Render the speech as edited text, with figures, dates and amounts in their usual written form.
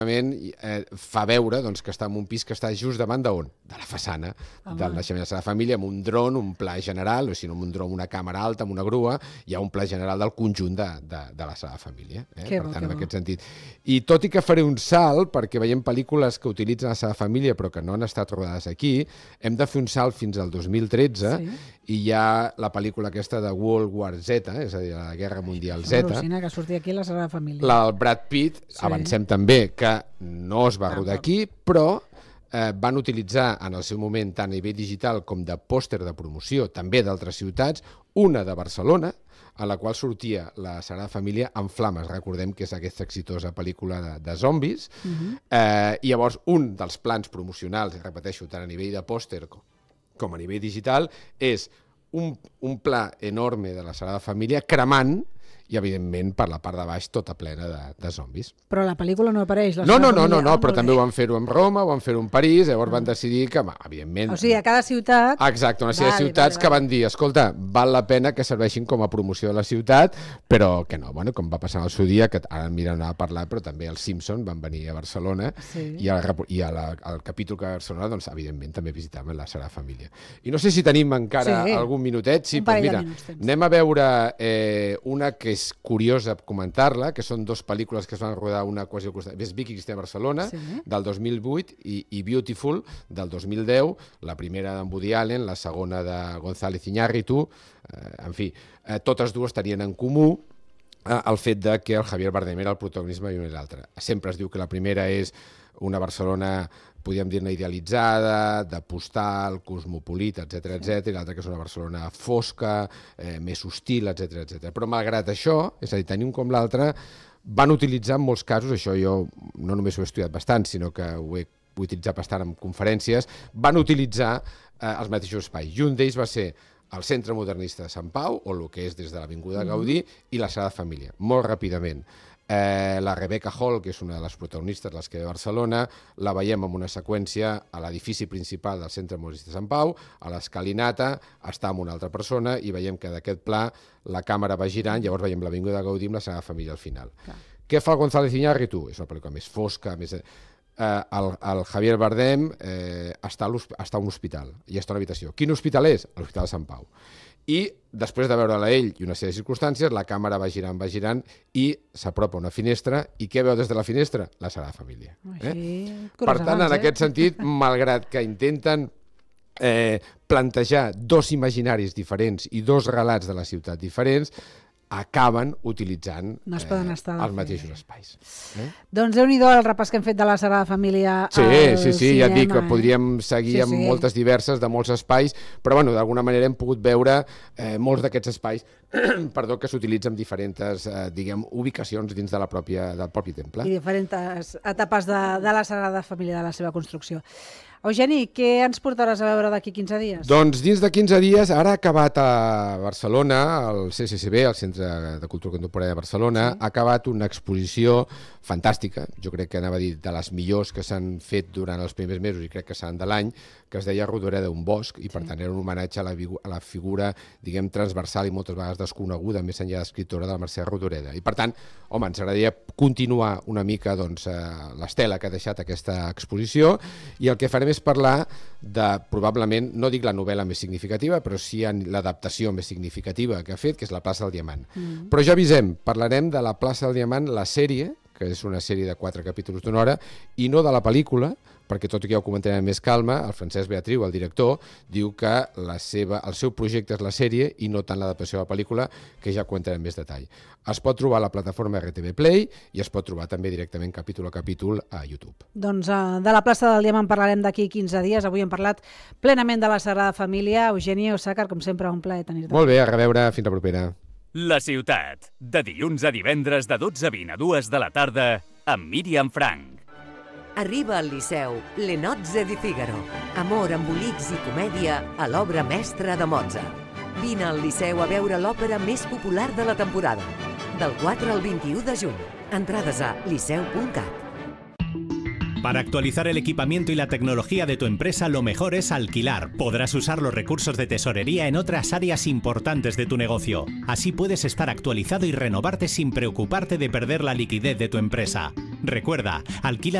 fa veure que està en un pis que està just davant d'on? De la façana del naixement de la Sagrada Família, amb un dron, un pla general, o sigui, amb un dron, una càmera alta, amb una grua, hi ha un pla general del conjunt de la Sagrada Família. Per tant, en aquest sentit. I tot i que faré un salt, perquè veiem pel·lícules que utilitzen la Sagrada Família però que no han estat rodades aquí, hem de fer un salt fins al 2013 i hi ha la pel·lícula aquesta de World War Z, és a dir, la Guerra Mundial Z. Que sortia aquí la Sagrada Família. La del Brad Pitt, avancem també, que no es va rodar aquí, però van utilitzar en el seu moment, tant a nivell digital com de pòster de promoció, també d'altres ciutats, una de Barcelona, a la qual sortia la Sagrada Família en flames. Recordem que és aquesta exitosa pel·lícula de zombis. I llavors, un dels plans promocionals, repeteixo, tant a nivell de pòster com a nivell digital, és un pla enorme de la Sagrada Família cremant i, evidentment, per la part de baix tota plena de zombis. Però la pel·lícula no apareix. No, però també ho van fer-ho en Roma, ho van fer-ho en París, llavors van decidir que, evidentment... O sigui, a cada ciutat... Exacte, una sèrie de ciutats que van dir, escolta, val la pena que serveixin com a promoció de la ciutat, però que no, com va passar en el seu dia, que ara mira no ha parlat, però també els Simpson van venir a Barcelona i al capítol que a Barcelona, doncs, evidentment, també visitaven la Sagrada Família. I no sé si tenim encara algun minutet. Sí, doncs mira, anem a veure una que és curiosa comentar-la, que són dues pel·lícules que es van rodar una quasi al costat. És Vicky Cristina Barcelona, del 2008, i Beautiful, del 2010, la primera d'en Woody Allen, la segona de González Iñárritu, en fi, totes dues tenien en comú el fet de que el Javier Bardem era el protagonisme i una i l'altra. Sempre es diu que la primera és una Barcelona, podríem dir-ne idealitzada, de postal, cosmopolita, etc., i l'altra que és una Barcelona fosca, més hostil, etc. Però malgrat això, és a dir, tant un com l'altre, van utilitzar en molts casos, això jo no només ho he estudiat bastant, sinó que ho he utilitzat bastant en conferències, van utilitzar els mateixos espais. I un d'ells va ser el Centre Modernista de Sant Pau, o el que és des de l'Avinguda Gaudí, i la Sagrada Família, molt ràpidament. La Rebecca Hall, que és una de les protagonistes, les que ve a Barcelona, la veiem en una seqüència a l'edifici principal del Centre Modernista de Sant Pau, a l'escalinata, està amb una altra persona i veiem que d'aquest pla la càmera va girant, llavors veiem l'Avinguda Gaudí amb la Sagrada Família al final. Què fa el González Iñárritu? És una pel·lícula més fosca, més... El Javier Bardem està a un hospital i està a una habitació. Quin hospital és? L'Hospital de Sant Pau. I després de veure-la ell i una sèrie de circumstàncies, la càmera va girant i s'apropa a una finestra i què veu des de la finestra? La Sagrada Família. Per tant, en aquest sentit, malgrat que intenten plantejar dos imaginaris diferents i dos relats de la ciutat diferents, acaben utilitzant els mateixos espais. Doncs Déu-n'hi-do el repàs que hem fet de la Sagrada Família al cinema. Sí, ja et dic que podríem seguir amb moltes diverses de molts espais, però d'alguna manera hem pogut veure molts d'aquests espais que s'utilitzen en diferents ubicacions dins del propi temple. I diferents etapes de la Sagrada Família, de la seva construcció. Eugeni, què ens portaràs a veure d'aquí 15 dies? Doncs dins de 15 dies, ara ha acabat a Barcelona, el CCCB, el Centre de Cultura Contemporània de Barcelona, ha acabat una exposició fantàstica, jo crec que anava a dir de les millors que s'han fet durant els primers mesos i crec que seran de l'any, que es deia Rodoreda, un bosc, i per tant era un homenatge a la figura, diguem, transversal i moltes vegades desconeguda, més enllà d'escriptora, de la Mercè Rodoreda. I per tant, home, ens agradaria continuar una mica l'estela que ha deixat aquesta exposició, i el que farem és parlar de, probablement, no dic la novel·la més significativa, però sí l'adaptació més significativa que ha fet, que és La plaça del Diamant. Però ja avisem, parlarem de La plaça del Diamant, la sèrie, que és una sèrie de 4 capítols d'una hora, i no de la pel·lícula, perquè tot i que ja ho comentarem amb més calma, el Francesc Beatriu, el director, diu que el seu projecte és la sèrie i no tant l'adaptació de la pel·lícula, que ja comentarem més detall. Es pot trobar a la plataforma RTV Play i es pot trobar també directament capítol a capítol a YouTube. Doncs de la plaça del Diamant parlarem d'aquí 15 dies. Avui hem parlat plenament de la Sagrada Família. Eugeni Osàcar, com sempre, un plaer tenir-te. Molt bé, a reveure, fins la propera. La ciutat, de dilluns a divendres de 12:20 a 2 de la tarda, amb Míriam Frank. Arriba al Liceu Le Nozze di Figaro. Amor, embolics i comèdia a l'obra mestra de Mozart. Vine al Liceu a veure l'òpera més popular de la temporada. Del 4 al 21 de juny. Entrades a liceu.cat. Para actualizar el equipamiento y la tecnología de tu empresa, lo mejor es alquilar. Podrás usar los recursos de tesorería en otras áreas importantes de tu negocio. Así puedes estar actualizado y renovarte sin preocuparte de perder la liquidez de tu empresa. Recuerda, alquila